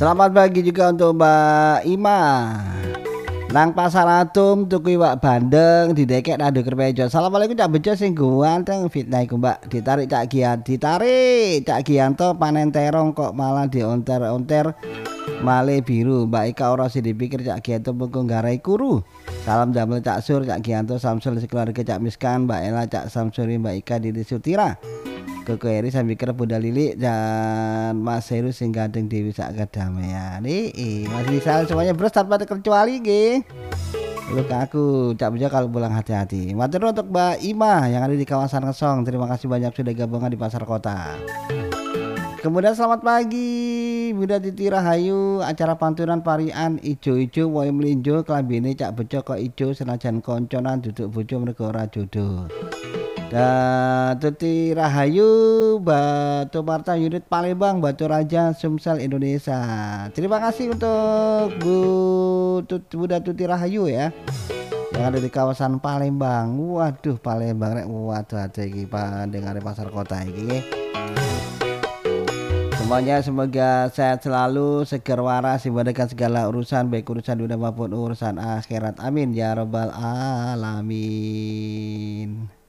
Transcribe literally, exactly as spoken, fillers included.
Selamat pagi juga untuk Mbak Ima. Nang pasar atom tuku iwak bandeng didekek nado kerpejo. Assalamualaikum Cak Bejo sing ganteng fitnah iku Mbak. Ditarik Cak Gian, ditarik Cak Gianto panen terong kok malah dionter-onter male biru. Mbak Ika ora sing dipikir Cak Gianto mengko nggarai kuru. Salam damel Cak Sur, Cak Gianto, Samsul sekeluarga Cak Miskan, Mbak Ela, Cak Samsuri, Mbak Ika, Didi Sutira. Koko Eri sambil kira Bunda Lili dan Mas Heru sing gandeng Dewi sak kedamaian. Nih, Mas Rizal semuanya bros tanpa terkecuali nggih. Lu ke aku, Cak Bejo kalau pulang hati-hati. Matur untuk Mbak Ima yang ada di kawasan Kesong. Terima kasih banyak sudah gabungan di pasar kota. Kemudian selamat pagi Bunda Titi Rahayu, acara pantunan parian ijo-ijo wae mlinjo klambine Cak Bejo kok ijo senajan konconan duduk bojo mergo ora jodoh. Dan Tuti Rahayu Batu Marta unit Palembang Batu Raja Sumsel Indonesia. Terima kasih untuk Bu Tut, Bunda Tuti Rahayu ya yang ada di kawasan Palembang. Waduh Palembang rek waduh ada iki pendengar pasar kota iki. Semuanya semoga sehat selalu, seger waras, dimudahkan segala urusan baik urusan dunia maupun urusan akhirat. Amin ya rabbal alamin.